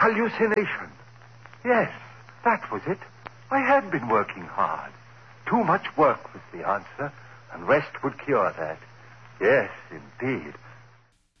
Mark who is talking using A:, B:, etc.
A: Hallucination. Yes, that was it. I had been working hard. Too much work was the answer, and rest would cure that. Yes, indeed.